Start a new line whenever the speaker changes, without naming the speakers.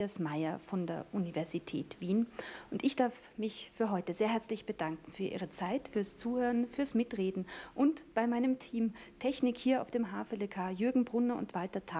Meyer von der Universität Wien. Und ich darf mich für heute sehr herzlich bedanken für Ihre Zeit, fürs Zuhören, fürs Mitreden und bei meinem Team Technik hier auf dem HVLK, Jürgen Brunner und Walter Thaler.